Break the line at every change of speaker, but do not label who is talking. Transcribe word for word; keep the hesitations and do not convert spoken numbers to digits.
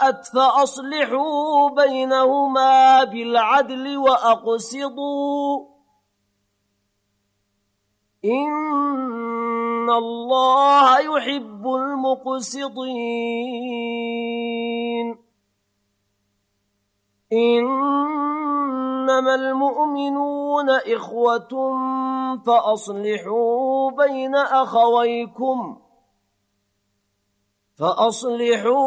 أساءت فأصلحوا بينهما بالعدل وأقسطوا إن الله يحب المقسطين إنما المؤمنون إخوة فأصلحوا بين أخويكم فأصلحوا